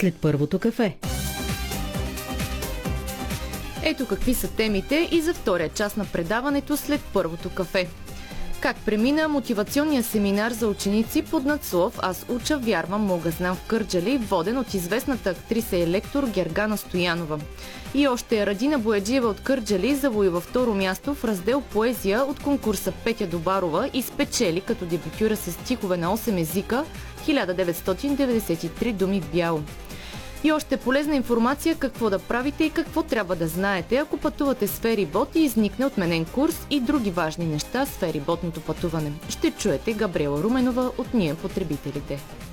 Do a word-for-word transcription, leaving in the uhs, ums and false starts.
след първото кафе. Ето какви са темите и за втория част на предаването след първото кафе. Как премина мотивационния семинар за ученици под надслов "Аз уча, вярвам, мога, знам" в Кърджали, воден от известната актриса и лектор Гергана Стоянова. И още Радина Бояджиева от Кърджали завоюва второ място в раздел "Поезия" от конкурса Петя Добарова и спечели, като дебютира с стихове на осем езика, хиляда деветстотин деветдесет и три думи в бяло. И още полезна информация какво да правите и какво трябва да знаете, ако пътувате с ферибот и изникне отменен курс и други важни неща с фериботното пътуване. Ще чуете Габриела Руменова от Ние потребителите.